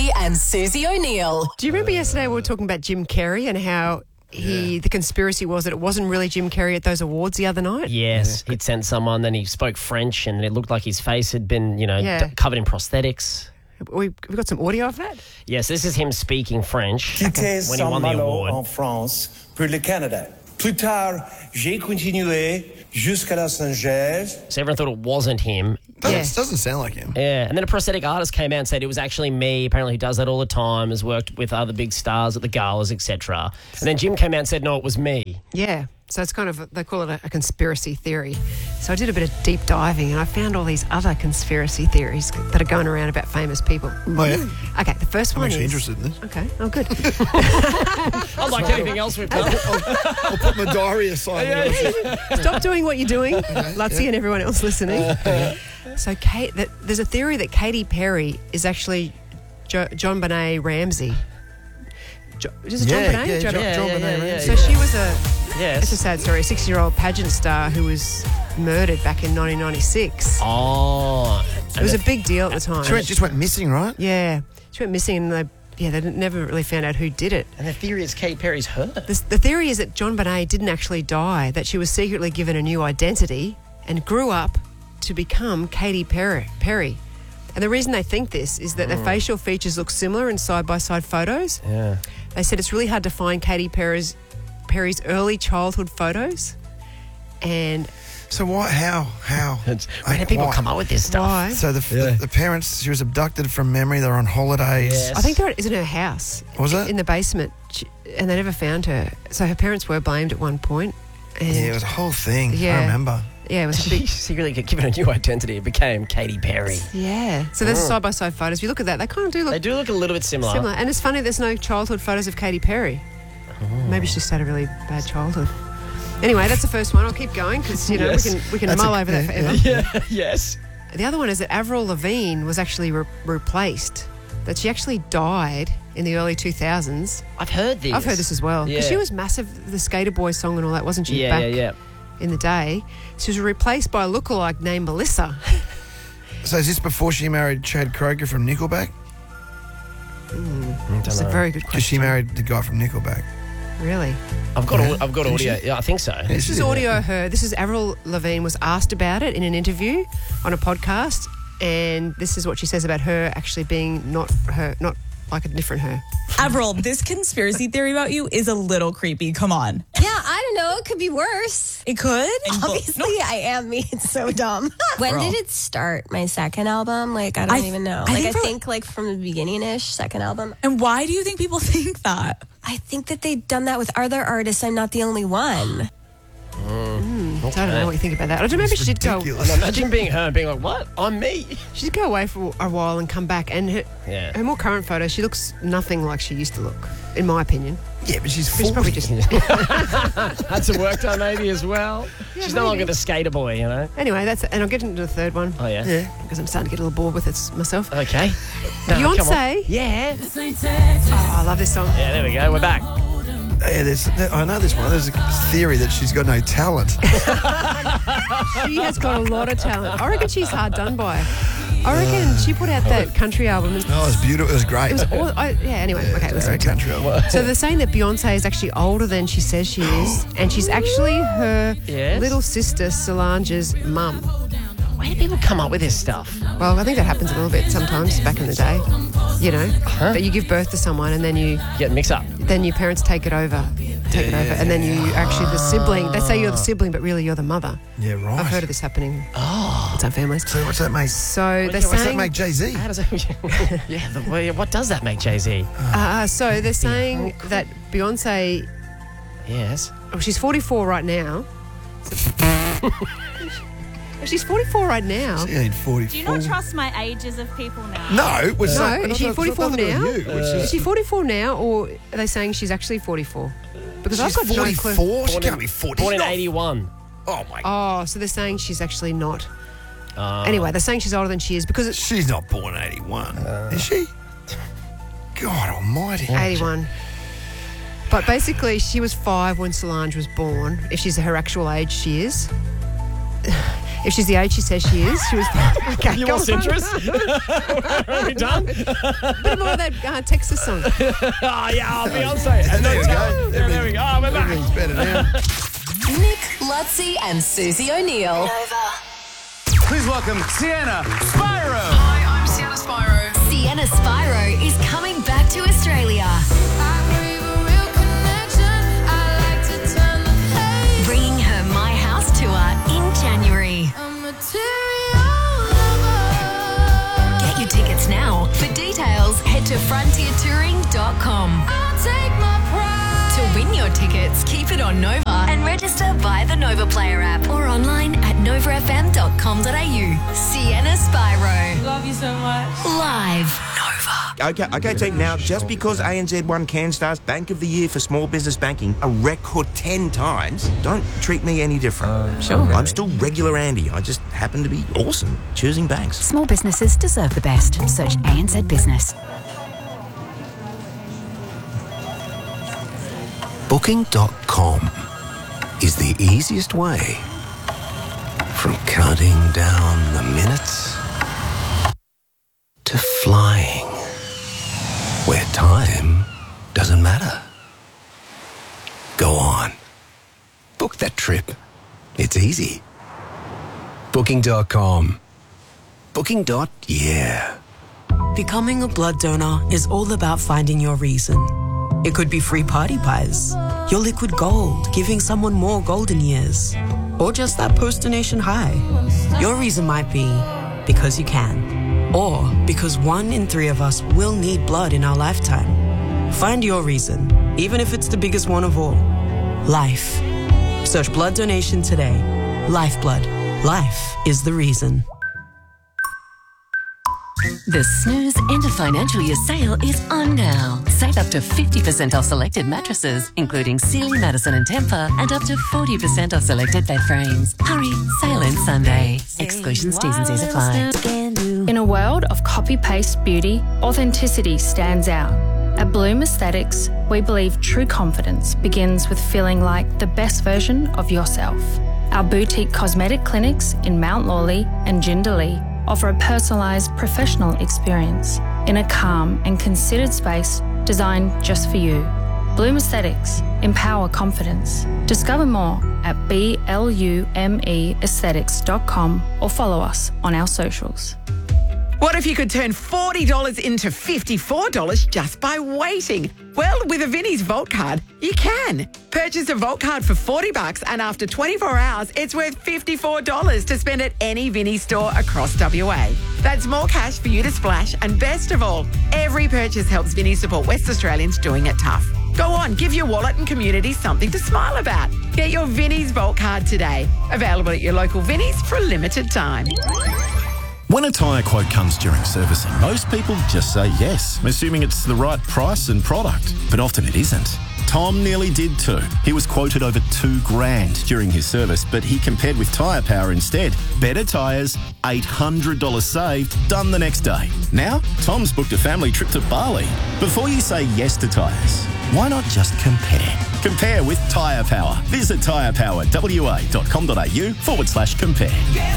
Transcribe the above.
Maddie and Susie O'Neill. Do you remember yesterday we were talking about Jim Carrey and how the conspiracy was that it wasn't really Jim Carrey at those awards the other night? Yes, he'd sent someone, then he spoke French and it looked like his face had been, covered in prosthetics. We've got some audio of that? Yes, this is him speaking French Quitté when he won the Saint-Malo award. en France pour le Canada. Plus tard, j'ai continué jusqu'à Los Angeles. So everyone thought it wasn't him. Doesn't sound like him. Yeah, and then a prosthetic artist came out and said it was actually me. Apparently he does that all the time, has worked with other big stars at the galas, etc. And then Jim came out and said, no, it was me. Yeah. So it's kind of, they call it a conspiracy theory. So I did a bit of deep diving and I found all these other conspiracy theories that are going around about famous people. Oh, yeah? Okay, the first one I'm actually is... interested in this. Okay, oh, good. Unlike anything else we've done. I'll put my diary aside. Stop doing what you're doing, Lutzi and everyone else listening. So there's a theory that Katy Perry is actually John Benet Ramsey. Is it John Benet? John Benet Ramsey. So she was Yes. it's a sad story, a 60-year-old pageant star who was murdered back in 1996. Oh. It was a big deal at the time. She just went missing, right? Yeah. She went missing and they never really found out who did it. And the theory is Katy Perry's her. The theory is that John Benet didn't actually die, that she was secretly given a new identity and grew up to become Katy Perry. And the reason they think this is that their facial features look similar in side-by-side photos. Yeah. They said it's really hard to find Katy Perry's early childhood photos. And So why? How? Where do people Why? come up with this stuff? why? So the parents, she was abducted from memory. They were on holidays. Yes. I think it's in her house. Was it? In the basement. And they never found her. So her parents were blamed at one point. And Yeah, it was a whole thing. Yeah. I remember. yeah, it was a She big... secretly got given a new identity. It became Katy Perry. Yeah. So there's side-by-side photos. If you look at that, they kind of do look They do look a little bit similar. similar. And it's funny, there's no childhood photos of Katy Perry. Maybe she just had a really bad childhood. Anyway, that's the first one. I'll keep going because, Yes. we can That's mull a- over that yeah, forever. Yeah. Yes. The other one is that Avril Lavigne was actually replaced. That she actually died in the early 2000s. I've heard this. I've heard this as well. Because Yeah. she was massive, the Skater Boy song and all that, wasn't she? Yeah, back yeah. in the day. She was replaced by a lookalike named Melissa. So is this before she married Chad Kroger from Nickelback? That's a very good Because she question. married the guy from Nickelback. Really? I've got Didn't audio. she? Yeah, I think so. This is audio of her. This is Avril Lavigne was asked about it in an interview on a podcast, and this is what she says about her actually being not her, not like a different her. Avril, this conspiracy theory about you is a little creepy. Come on. Yeah, I don't know. It could be worse. It could? Obviously, I am me. It's so dumb. When did it start? My second album? Like, I don't even know. I think like from the beginning-ish, second album. And why do you think people think that? I think that they've done that with other artists. I'm not the only one. I don't know what you think about that. I don't remember she did go. Ridiculous. Imagine being her and being like, what? I'm me. She did go away for a while and come back, and her more current photos, she looks nothing like she used to look, in my opinion. Yeah, but she's She's 40. probably just. Had some work done maybe as well. She's no longer the skater boy, you know? Anyway, and I'll get into the third one Oh, yeah? Yeah. because I'm starting to get a little bored with it myself. Okay. No, come on. Beyonce. Yeah. Oh, I love this song. Yeah, there we go. We're back. Yeah, I know this one. There's a theory that she's got no talent. She has got a lot of talent. I reckon she's hard done by. I reckon she put out that country album. And Oh, it was beautiful. It was great. it was all, anyway, okay, It's a listen. great country album. So they're saying that Beyonce is actually older than she says she is, and she's actually her Yes? little sister Solange's mum. Where do people come up with this stuff? Well, I think that happens a little bit sometimes back in the day. You know, that you give birth to someone and then You get mixed up. your parents take it over, and then you actually the sibling. They say you're the sibling, but really you're the mother. Yeah, right. I've heard of this happening. In some families. So what's that make? So they're What's that saying. make Jay-Z? How does that... what does that make Jay-Z? So they're saying that Beyonce. Yes. Oh, she's 44 right now. She's 44 right now. She ain't 44. Do you not trust my ages of people now? No. Was No, that, is she 44 nothing to do now? with you. Is she 44 now, or are they saying she's actually 44? Because I've She's got no clue. 44? She can't be 40. Born in She's not- 81. Oh, my God. Oh, so they're saying she's actually not. Anyway, they're saying she's older than she is because it's She's not born in 81. Is she? God almighty. 81. But basically, she was 5 when Solange was born. If she's her actual age, she is. If she's the age she says she is, she was... Okay, You go want on. citrus? Are we done? Bit more of that Texas song. Oh, yeah, Beyonce. And There we go. Yeah, there we go. Oh, we're back. Everything's better now. Nick, Lutzi, and Susie O'Neill. Please welcome Sienna Spyro. Hi, I'm Sienna Spyro. Sienna Spyro is coming back to Australia. Bringing her My House tour in January. Get your tickets now. For details, head to frontiertouring.com. To win your tickets, keep it on Nova and register via the Nova Player app or online at novafm.com.au. Sienna Spyro. Love you so much. Live. Nova. Okay, team. Now, just because ANZ won CanStar's Bank of the Year for small business banking a record 10 times, don't treat me any different. Sure. I'm still regular Andy. I just happen to be awesome choosing banks. Small businesses deserve the best. Search ANZ Business. Booking.com is the easiest way from counting down the minutes to flying where time doesn't matter. Go on. Book that trip. It's easy. Booking.com. Booking.yeah. Becoming a blood donor is all about finding your reason. It could be free party pies, your liquid gold, giving someone more golden years, or just that post-donation high. Your reason might be because you can, or because 1 in 3 of us will need blood in our lifetime. Find your reason, even if it's the biggest one of all. Life. Search blood donation today. Lifeblood. Life is the reason. The Snooze End of Financial Year sale is on now. Save up to 50% off selected mattresses, including Sealy, Madison and Tempur, and up to 40% off selected bed frames. Hurry, sale ends Sunday. Exclusions, T's and C's apply. In a world of copy-paste beauty, authenticity stands out. At Bloom Aesthetics, we believe true confidence begins with feeling like the best version of yourself. Our boutique cosmetic clinics in Mount Lawley and Jindalee offer a personalised professional experience in a calm and considered space designed just for you. Bloom Aesthetics. Empower confidence. Discover more at BLUMEaesthetics.com or follow us on our socials. What if you could turn $40 into $54 just by waiting? Well, with a Vinnie's Vault card, you can. Purchase a Vault card for $40 and after 24 hours, it's worth $54 to spend at any Vinnie's store across WA. That's more cash for you to splash, and best of all, every purchase helps Vinnie's support West Australians doing it tough. Go on, give your wallet and community something to smile about. Get your Vinnie's Vault card today. Available at your local Vinnie's for a limited time. When a tyre quote comes during servicing, most people just say yes, assuming it's the right price and product. But often it isn't. Tom nearly did too. He was quoted over $2,000 during his service, but he compared with Tyre Power instead. Better tyres, $800 saved, done the next day. Now, Tom's booked a family trip to Bali. Before you say yes to tyres, why not just compare? Compare with Tyre Power. Visit tyrepowerwa.com.au/compare.